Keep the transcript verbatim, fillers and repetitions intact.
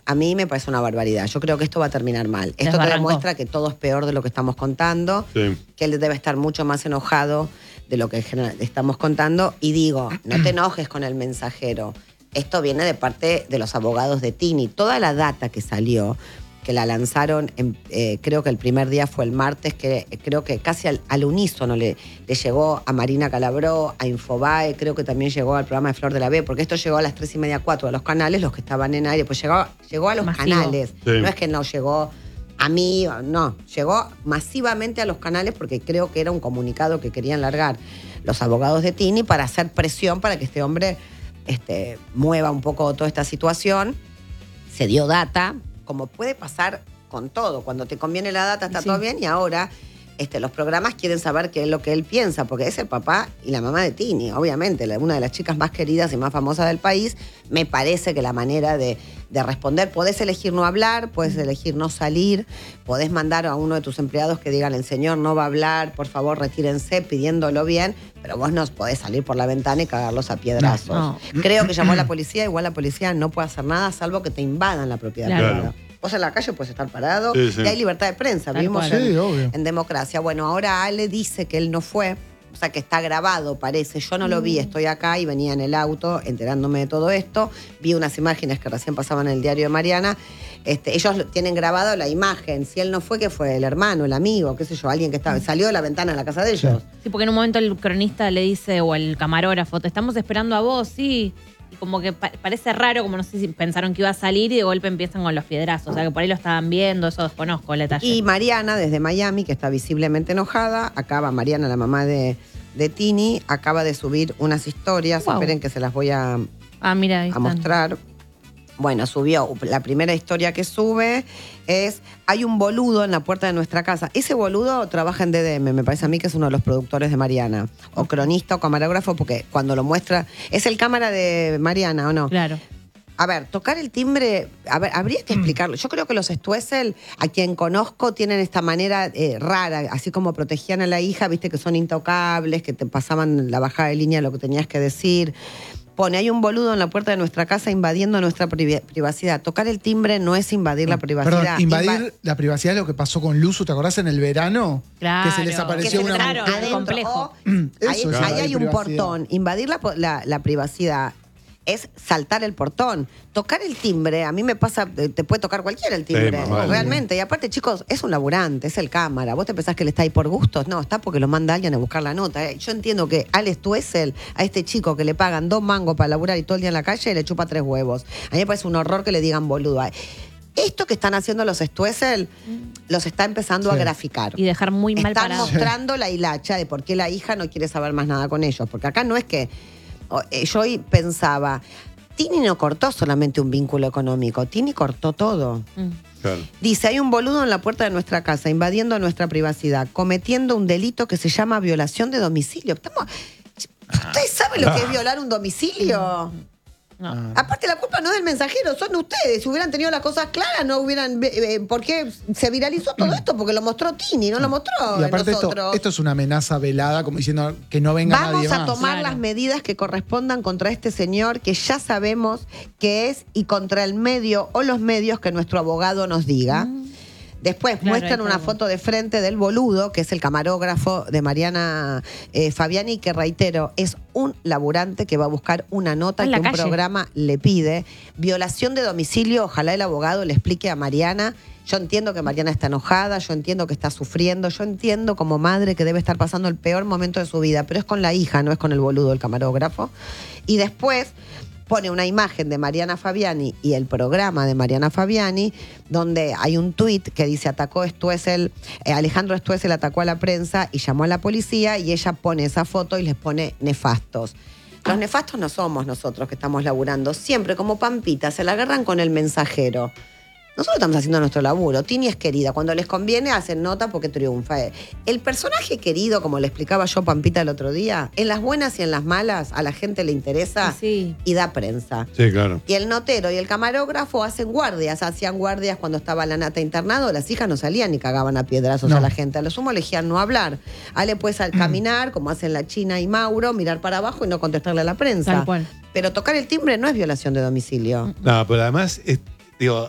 a mí me parece una barbaridad. Yo creo que esto va a terminar mal. Esto te demuestra que todo es peor de lo que estamos contando, sí. que él debe estar mucho más enojado de lo que estamos contando. Y digo, no te enojes con el mensajero. Esto viene de parte de los abogados de Tini. Toda la data que salió, que la lanzaron, en, eh, creo que el primer día fue el martes, que eh, creo que casi al, al unísono le, le llegó a Marina Calabró, a Infobae, creo que también llegó al programa de Flor de la B, porque esto llegó a las tres y media, cuatro, a los canales, los que estaban en aire, pues llegó, llegó a los Masivo. canales. Sí. No es que no llegó a mí, no, llegó masivamente a los canales porque creo que era un comunicado que querían largar los abogados de Tini para hacer presión para que este hombre este, mueva un poco toda esta situación. Se dio data, como puede pasar con todo. Cuando te conviene la data está sí. todo bien y ahora este, los programas quieren saber qué es lo que él piensa, porque es el papá y la mamá de Tini, obviamente, una de las chicas más queridas y más famosas del país. Me parece que la manera de, de responder, podés elegir no hablar, podés elegir no salir, podés mandar a uno de tus empleados que digan el señor no va a hablar, por favor retírense, pidiéndolo bien, pero vos no podés salir por la ventana y cagarlos a piedrazos. No, no. Creo que llamó a la policía, igual la policía no puede hacer nada salvo que te invadan la propiedad claro. privada. Vos en la calle puedes estar parado sí, sí. y hay libertad de prensa. Tal Vivimos en, sí, en democracia. Bueno, ahora Ale dice que él no fue, o sea que está grabado, parece. Yo no mm. lo vi, estoy acá y venía en el auto enterándome de todo esto. Vi unas imágenes que recién pasaban en el diario de Mariana. Este, ellos tienen grabado la imagen. Si él no fue, ¿qué fue? El hermano, el amigo, qué sé yo, alguien que estaba, salió de la ventana de la casa de ellos. Sí, porque en un momento el cronista le dice, o el camarógrafo, te estamos esperando a vos, sí. Y como que pa- parece raro, como no sé si pensaron que iba a salir y de golpe empiezan con los piedrazos. O sea, que por ahí lo estaban viendo, eso desconozco el detalle. Y Mariana, desde Miami, que está visiblemente enojada, acaba, Mariana, la mamá de, de Tini, acaba de subir unas historias. Wow. Esperen que se las voy a, ah, mira, ahí a mostrar. Bueno, subió, la primera historia que sube es, hay un boludo en la puerta de nuestra casa. Ese boludo trabaja en D D M, me parece a mí que es uno de los productores de Mariana. O cronista o camarógrafo, porque cuando lo muestra, es el cámara de Mariana, ¿o no? Claro. A ver, tocar el timbre, a ver, habría que explicarlo. Yo creo que los Stoessel, a quien conozco, tienen esta manera eh, rara, así como protegían a la hija, viste que son intocables, que te pasaban la bajada de línea lo que tenías que decir. Pone, hay un boludo en la puerta de nuestra casa invadiendo nuestra priv- privacidad. Tocar el timbre no es invadir la privacidad. Perdón, invadir Inva- la privacidad es lo que pasó con Luzu, ¿te acordás en el verano? Claro. Que se les apareció que se una claro, mujer. adentro, complejo. Oh, ahí Eso es ahí hay un privacidad. portón. Invadir la, la, la privacidad es saltar el portón. Tocar el timbre, a mí me pasa, te puede tocar cualquiera el timbre, Sí, mamá, realmente. Y aparte, chicos, es un laburante, es el cámara. ¿Vos te pensás que él está ahí por gustos? No, está porque lo manda alguien a buscar la nota. Yo entiendo que Alex Stoessel, a este chico que le pagan dos mangos para laburar y todo el día en la calle, le chupa tres huevos. A mí me parece un horror que le digan boludo. Esto que están haciendo los Stoessel los está empezando sí. a graficar. Y dejar muy mal Están parado. mostrando la hilacha de por qué la hija no quiere saber más nada con ellos. Porque acá no es que... Yo hoy pensaba... Tini no cortó solamente un vínculo económico, Tini cortó todo. Mm. Claro. Dice, hay un boludo en la puerta de nuestra casa, invadiendo nuestra privacidad, cometiendo un delito que se llama violación de domicilio. Estamos... ¿Ustedes saben lo que es violar un domicilio? No. Ah. Aparte, la culpa no es del mensajero, son ustedes. Si hubieran tenido las cosas claras, no hubieran... Eh, ¿Por qué se viralizó todo esto? Porque lo mostró Tini, no lo mostró Y aparte esto, nosotros. esto es una amenaza velada, como diciendo que no venga Vamos nadie más. a tomar Claro. las medidas que correspondan contra este señor que ya sabemos que es y contra el medio o los medios que nuestro abogado nos diga. Mm. Después Claro, muestran ahí una está. foto de frente del boludo, que es el camarógrafo de Mariana eh, Fabiani, que reitero, es un laburante que va a buscar una nota En que la un calle. programa le pide. Violación de domicilio, ojalá el abogado le explique a Mariana. Yo entiendo que Mariana está enojada, yo entiendo que está sufriendo, yo entiendo como madre que debe estar pasando el peor momento de su vida, pero es con la hija, no es con el boludo, el camarógrafo. Y después pone una imagen de Mariana Fabiani y el programa de Mariana Fabiani, donde hay un tuit que dice, atacó Stoessel, eh, Alejandro Stoessel atacó a la prensa y llamó a la policía, y ella pone esa foto y les pone nefastos. Los nefastos no somos nosotros que estamos laburando, siempre como Pampita, se la agarran con el mensajero. Nosotros estamos haciendo nuestro laburo. Tini es querida. Cuando les conviene, hacen nota porque triunfa. El personaje querido, como le explicaba yo Pampita el otro día, en las buenas y en las malas, a la gente le interesa Sí. y da prensa. Sí, claro. Y el notero y el camarógrafo hacen guardias. Hacían guardias cuando estaba la nata internado. Las hijas no salían ni cagaban a piedrazos No. a la gente. A lo sumo elegían no hablar. Ale puedes al caminar, como hacen la China y Mauro, mirar para abajo y no contestarle a la prensa. Tal cual. Pero tocar el timbre no es violación de domicilio. No, pero además, es- digo,